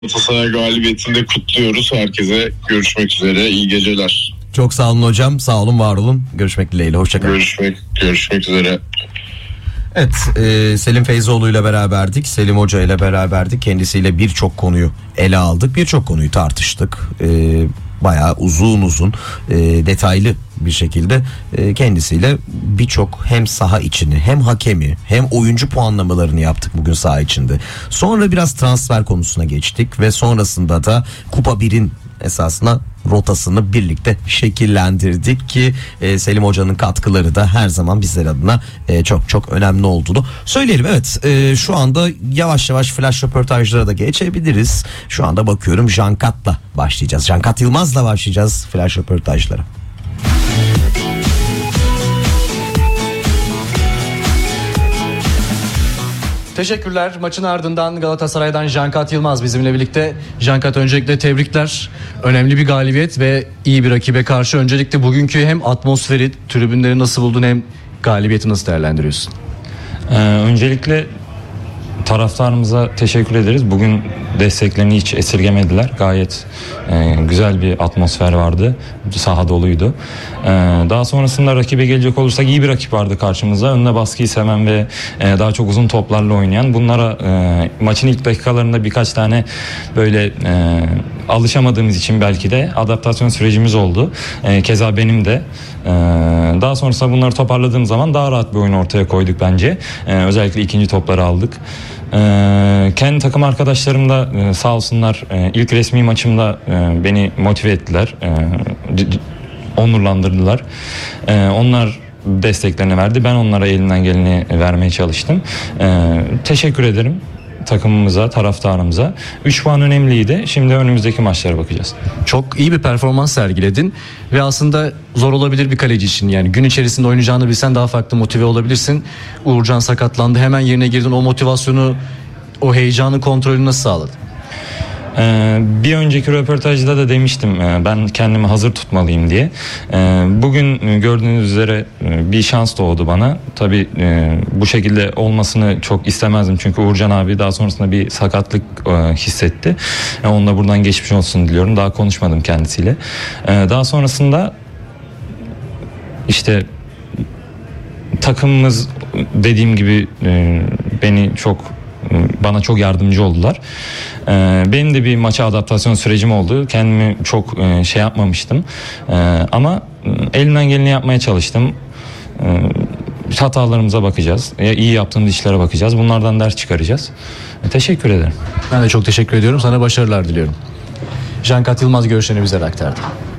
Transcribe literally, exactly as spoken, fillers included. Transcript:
Galatasaray galibiyetinde kutluyoruz. Herkese görüşmek üzere. İyi geceler. Çok sağ olun hocam. Sağ olun, var olun. Görüşmek dileğiyle. Hoşçakalın. Görüşmek, görüşmek üzere. Evet, e, Selim Feyzoğlu ile beraberdik. Selim Hoca ile beraberdik. Kendisiyle birçok konuyu ele aldık. Birçok konuyu tartıştık. E, bayağı uzun uzun e, detaylı bir şekilde e, kendisiyle birçok hem saha içini hem hakemi hem oyuncu puanlamalarını yaptık bugün saha içinde. Sonra biraz transfer konusuna geçtik ve sonrasında da Kupa birin esasına rotasını birlikte şekillendirdik ki e, Selim Hoca'nın katkıları da her zaman bizler adına e, çok çok önemli olduğunu söyleyelim. Evet, e, şu anda yavaş yavaş flash röportajlara da geçebiliriz. Şu anda bakıyorum Cankat'la başlayacağız. Cankat Yılmaz'la başlayacağız flash röportajlara. Teşekkürler. Maçın ardından Galatasaray'dan Cankat Yılmaz bizimle birlikte. Cankat, öncelikle tebrikler. Önemli bir galibiyet ve iyi bir rakibe karşı. Öncelikle bugünkü hem atmosferi, tribünleri nasıl buldun, hem galibiyeti nasıl değerlendiriyorsun? Ee, öncelikle taraftarımıza teşekkür ederiz. Bugün desteklerini hiç esirgemediler. Gayet e, güzel bir atmosfer vardı. Saha doluydu. E, daha sonrasında rakibe gelecek olursak iyi bir rakip vardı karşımızda. Önüne baskıyı seven ve e, daha çok uzun toplarla oynayan. Bunlara e, maçın ilk dakikalarında birkaç tane böyle e, alışamadığımız için belki de adaptasyon sürecimiz oldu. E, keza benim de. E, daha sonrasında bunları toparladığım zaman daha rahat bir oyun ortaya koyduk bence. E, özellikle ikinci topları aldık. Ee, kendi takım arkadaşlarım da e, sağ olsunlar e, ilk resmi maçımda e, beni motive ettiler, e, c- c- onurlandırdılar. E, onlar desteklerini verdi, ben onlara elinden geleni vermeye çalıştım. E, teşekkür ederim takımımıza, taraftarımıza. üç puan önemliydi. Şimdi önümüzdeki maçlara bakacağız. Çok iyi bir performans sergiledin ve aslında zor olabilir bir kaleci için. Yani gün içerisinde oynayacağını bilsen daha farklı motive olabilirsin. Uğurcan sakatlandı, hemen yerine girdin. O motivasyonu, o heyecanı, kontrolünü nasıl sağladın? Ee, bir önceki röportajda da demiştim e, ben kendimi hazır tutmalıyım diye. E, bugün gördüğünüz üzere e, bir şans doğdu bana. Tabii e, bu şekilde olmasını çok istemezdim çünkü Uğurcan abi daha sonrasında bir sakatlık e, hissetti. E, onunla buradan geçmiş olsun diliyorum. Daha konuşmadım kendisiyle. E, daha sonrasında işte takımımız dediğim gibi e, beni çok bana çok yardımcı oldular. Ee, benim de bir maça adaptasyon sürecim oldu. Kendimi çok e, şey yapmamıştım. Ee, ama elimden geleni yapmaya çalıştım. Ee, hatalarımıza bakacağız. Ya, iyi yaptığımız işlere bakacağız. Bunlardan ders çıkaracağız. Ee, teşekkür ederim. Ben de çok teşekkür ediyorum. Sana başarılar diliyorum. Cankat Yılmaz görüşlerini bize aktardı.